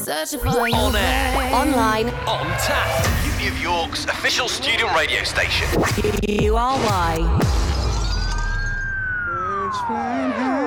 Searching for you, On air. babe. Online. On tap. Uni of York's official student radio station. URY. Birds flying high.